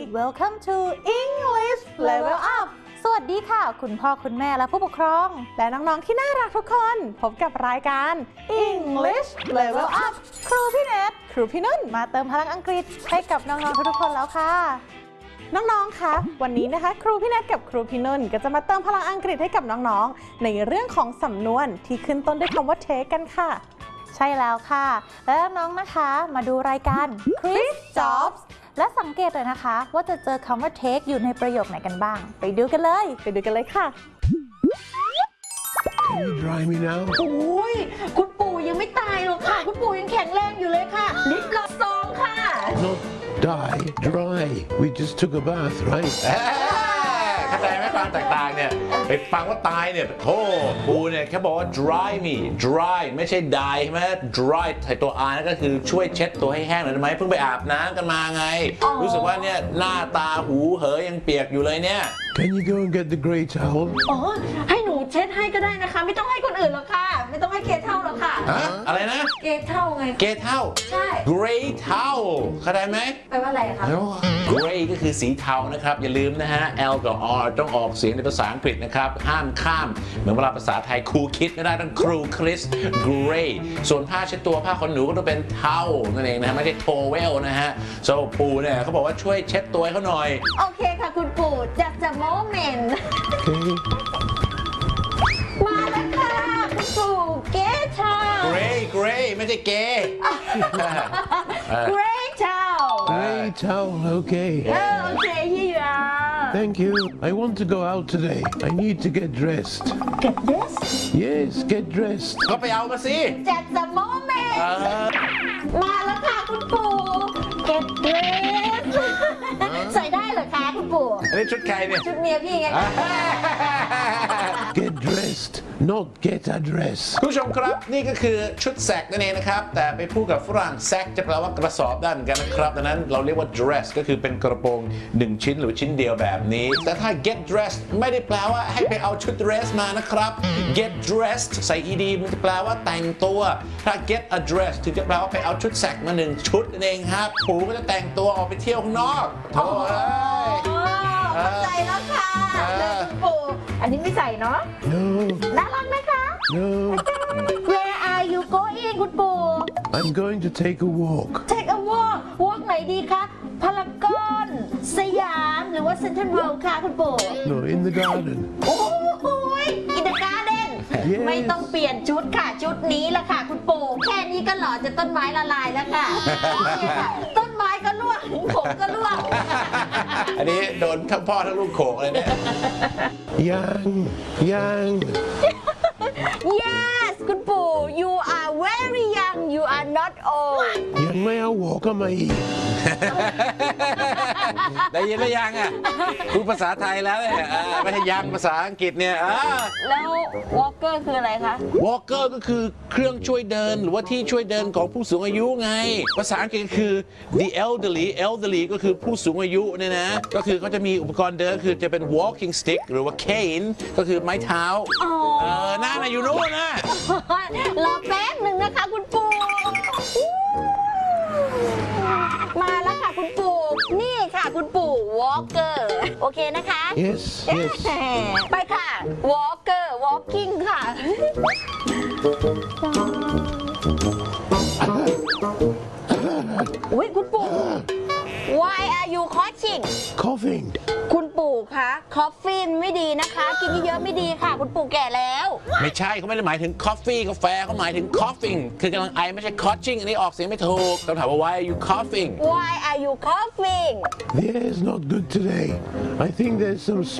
Welcome to English Level Up สวัสดีค่ะคุณพ่อคุณแม่และผู้ปกครองและน้องๆที่น่ารักทุกคนพบกับรายการ English Level Up ครูพี่เนทครูพี่นุ่นมาเติมพลังอังกฤษให้กับน้องๆทุกคนแล้วค่ะน้องๆคะวันนี้นะคะครูพี่เนทกับครูพี่นุ่นก็จะมาเติมพลังอังกฤษให้กับน้องๆในเรื่องของสำนวนที่ขึ้นต้นด้วยคำว่า take กันค่ะใช่แล้วค่ะและน้องนะคะมาดูรายการ Quiz Jobs และสังเกตเลยนะคะว่าจะเจอคำว่า take อยู่ในประโยคไหนกันบ้างไปดูกันเลยค่ะ Can you dry me now? โอ้ยคุณปู่ยังไม่ตายหรอกค่ะคุณปู่ยังแข็งแรงอยู่เลยค่ะลิปลอสซองค่ะ Not die, dry. We just took a bath, right? เข้าใจไหมความแตกต่างเนี่ยไปฟังว่าตายเนี่ยโธ่ปูเนี่ยแค่บอกว่า dry me dry ไม่ใช่ die ใช่ไหม dry ใส่ตัว r นั่นก็คือช่วยเช็ดตัวให้แห้งหน่อยได้ไหมเพิ่งไปอาบน้ำกันมาไงรู้สึกว่าเนี่ยหน้าตาหูเหยยังเปียกอยู่เลยเนี่ย Can you go and get the grey towel? อ๋อให้หนูเช็ดให้ก็ได้นะคะไม่ต้องให้คนอื่นหรอกค่ะไม่ต้องให้เกทเท่าหรอกค่ะฮะอะไรนะเกทเท่าไงเกทเท่าใช่ gray towel เข้าใจไหมแปลว่าอะไรคะ gray ก็คือสีเทานะครับอย่าลืมนะฮะ L กับ R ต้องออกเสียงในภาษาอังกฤษนะครับห้ามข้ามเหมือนเวลาภาษาไทยครูคิดไม่ได้ต้องครูคริส gray ส่วนผ้าเช็ดตัวผ้าขนหนูก็ต้องเป็นเทานั่นเองนะฮะไม่ใช่ towel นะฮะ so ปูเนี่ยเขาบอกว่าช่วยเช็ดตัวให้เขาหน่อยโอเคค่ะคุณปู่จัดจะโมเมนต์ Okay. มาแล้วค่ะคุณปู่เกทเท่า gray ไม่ใช่เกย์เกรทเท่า Grey towel, okay. โอเคยี่ยา Thank you. I want to go out today. I need to get dressed. Get this Yes, get dressed. ก็ไปเอามาสิจัดจะโมเมนต์ มาแล้วค่ะคุณปู่ Get dressed ใส่ได้เหรอคะคุณปู่อันนี้ชุดใครเนี่ยชุดเมียพี่ไง Get dressed, not get a dress. คุณผู้ชมครับนี่ก็คือชุดแซกนั่นเองนะครับแต่ไปพูดกับฝรั่งแซกจะแปลว่ากระสอบได้เหมือนกันนะครับดังนั้นเราเรียกว่า dress ก็คือเป็นกระโปรง1ชิ้นหรือชิ้นเดียวแบบนี้แต่ถ้า get dressed ไม่ได้แปลว่าให้ไปเอาชุด dress มานะครับ get dressed ใส่ ed มันจะแปลว่าแต่งตัวถ้า get a dress ถึงจะแปลว่าไปเอาชุดแซกมา1ชุดนั่นเองครับปู่ก็จะแต่งตัวออกไปเที่ยวข้างนอกโถ่เอ้ยเข้าใจแล้วค่ะคุณปู่อันนี้ไม่ใส่เนาะ No, น่ารักไหมคะ no. Where are you going คุณปู่ I'm going to take a walk. Take a walk walk ไหนดีคะพารากอนสยามหรือว่าเซ็นทรัลเวิลด์ค่ะคุณปู่ No, in the garden. โอ้โหอินเดอะการ์เด้น Yes. ไม่ต้องเปลี่ยนชุดค่ะชุดนี้ละค่ะคุณปู่แค่นี้ก็หล่อจะต้นไม้ละลายแล้วค่ะโอเคค่ะต้นไม้ก็ร่วงผมก็ร่วงอันนี้โดนทั้งพ่อทั้งลูกโขกเลยเนี่ย Young, young. Yes คุณปู่ you are very young you are not old ยังไม่เอาหัวก็มาอีกได้ยินหรือยังอ่ะพูดภาษาไทยแล้วเนี่ยไม่ใช่ยังภาษาอังกฤษเนี่ยแล้ว walker คืออะไรคะ walker ก็คือเครื่องช่วยเดินหรือว่าที่ช่วยเดินของผู้สูงอายุไงภาษาอังกฤษคือ the elderly ก็คือผู้สูงอายุเนี่ยนะก็คือเขาจะมีอุปกรณ์เดินคือจะเป็น walking stick หรือว่า cane ก็คือไม้เท้านั่นน่ะอยู่นู่นนะรอแป๊บหนึ่งนะคะคุณปู่มาแล้วค่ะคุณปู่นี่ค่ะคุณปู่ walker โอเคนะคะ Yes, yes. ไปค่ะ walker walking ค่ะ อุ้ยคุณปู่ why are you coughing Coughing. คุณปู่คะคอฟฟี่ไม่ดีนะคะ กินเยอะๆไม่ดีค่ะ คุณปู่แก่แล้วไม่ใช่เขาไม่ได้หมายถึง coffee กาแฟเขาหมายถึง coughing คือกำลังไอไม่ใช่ coughing อันนี้ออกเสียงไม่ถูกต้องถามว่า why are you coughing Why are you coughing The air's not good today. I think there's some